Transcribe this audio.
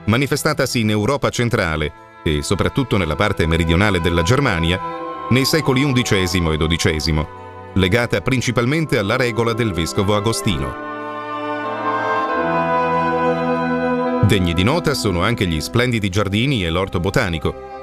manifestatasi in Europa centrale e soprattutto nella parte meridionale della Germania nei secoli XI e XII, legata principalmente alla regola del vescovo Agostino. Degni di nota sono anche gli splendidi giardini e l'orto botanico,